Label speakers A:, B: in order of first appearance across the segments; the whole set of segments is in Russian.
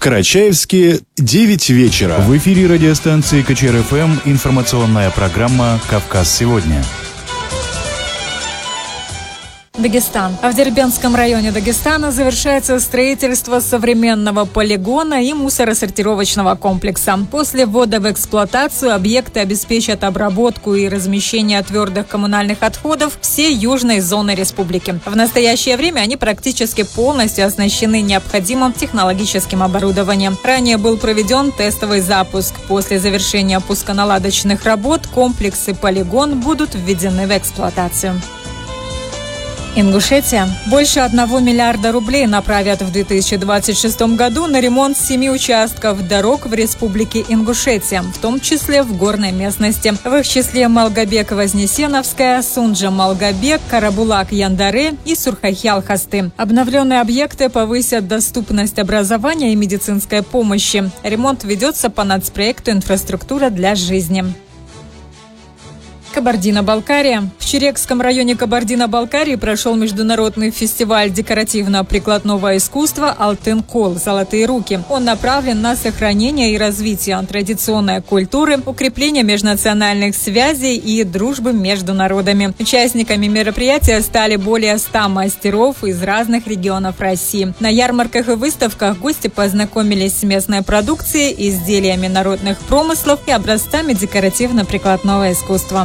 A: Карачаевске 9 вечера.
B: В эфире радиостанции КЧР-ФМ информационная программа «Кавказ сегодня».
C: Дагестан. В Дербентском районе Дагестана завершается строительство современного полигона и мусоросортировочного комплекса. После ввода в эксплуатацию объекты обеспечат обработку и размещение твердых коммунальных отходов всей южной зоны республики. В настоящее время они практически полностью оснащены необходимым технологическим оборудованием. Ранее был проведен тестовый запуск. После завершения пусконаладочных работ комплекс и полигон будут введены в эксплуатацию. Ингушетия. Больше 1 миллиарда рублей направят в 2026 году на ремонт 7 участков дорог в республике Ингушетия, в том числе в горной местности. В их числе Малгобек-Вознесеновская, Сунджа-Малгобек, Карабулак-Яндаре и Сурхахял-Хасты. Обновленные объекты повысят доступность образования и медицинской помощи. Ремонт ведется по нацпроекту «Инфраструктура для жизни». Кабардино-Балкария. В Черекском районе Кабардино-Балкарии прошел международный фестиваль декоративно-прикладного искусства «Алтын-Кол» «Золотые руки». Он направлен на сохранение и развитие традиционной культуры, укрепление межнациональных связей и дружбы между народами. Участниками мероприятия стали более 100 мастеров из разных регионов России. На ярмарках и выставках гости познакомились с местной продукцией, изделиями народных промыслов и образцами декоративно-прикладного искусства.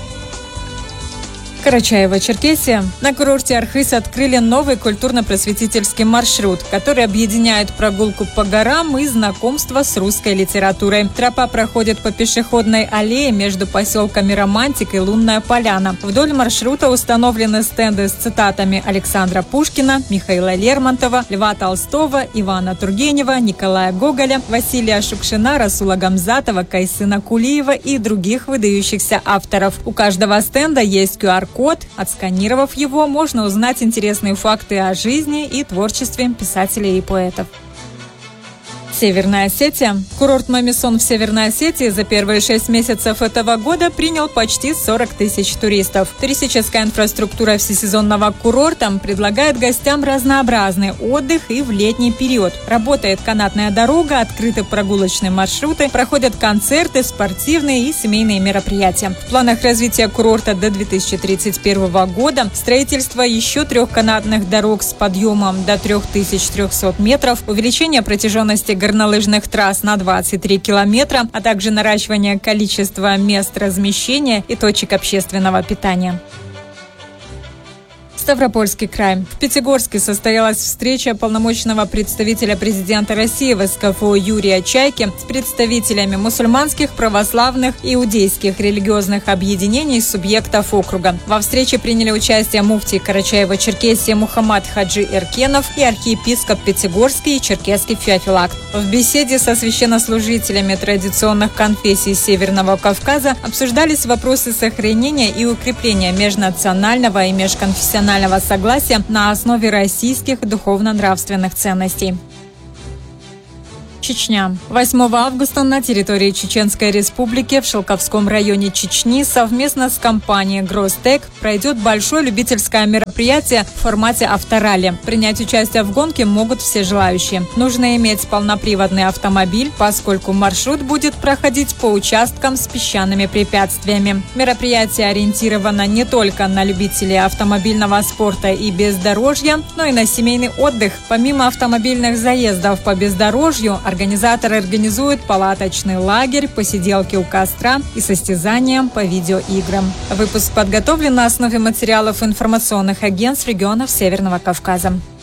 C: Карачаево-Черкесия. На курорте Архыз открыли новый культурно-просветительский маршрут, который объединяет прогулку по горам и знакомство с русской литературой. Тропа проходит по пешеходной аллее между поселками Романтик и Лунная Поляна. Вдоль маршрута установлены стенды с цитатами Александра Пушкина, Михаила Лермонтова, Льва Толстого, Ивана Тургенева, Николая Гоголя, Василия Шукшина, Расула Гамзатова, Кайсына Кулиева и других выдающихся авторов. У каждого стенда есть QR-код. Отсканировав его, можно узнать интересные факты о жизни и творчестве писателей и поэтов. Северная Осетия. Курорт Мамисон в Северной Осетии за первые 6 месяцев этого года принял почти 40 тысяч туристов. Туристическая инфраструктура всесезонного курорта предлагает гостям разнообразный отдых и в летний период. Работает канатная дорога, открыты прогулочные маршруты, проходят концерты, спортивные и семейные мероприятия. В планах развития курорта до 2031 года строительство еще 3 канатных дорог с подъемом до 3300 метров, увеличение протяженности горнолыжных трасс на 23 километра, а также наращивание количества мест размещения и точек общественного питания. Ставропольский край. В Пятигорске состоялась встреча полномочного представителя президента России в СКФО Юрия Чайки с представителями мусульманских, православных, иудейских религиозных объединений субъектов округа. Во встрече приняли участие муфтий Карачаево-Черкесии Мухаммад Хаджи Эркенов и архиепископ Пятигорский и Черкесский Феофилакт. В беседе со священнослужителями традиционных конфессий Северного Кавказа обсуждались вопросы сохранения и укрепления межнационального и межконфессионального согласия на основе российских духовно-нравственных ценностей. Чечня. 8 августа на территории Чеченской Республики в Шелковском районе Чечни совместно с компанией «Гростек» пройдет большое любительское мероприятие в формате авторалли. Принять участие в гонке могут все желающие. Нужно иметь полноприводный автомобиль, поскольку маршрут будет проходить по участкам с песчаными препятствиями. Мероприятие ориентировано не только на любителей автомобильного спорта и бездорожья, но и на семейный отдых. Помимо автомобильных заездов по бездорожью, организаторы организуют палаточный лагерь, посиделки у костра и состязания по видеоиграм. Выпуск подготовлен на основе материалов информационных агентств регионов Северного Кавказа.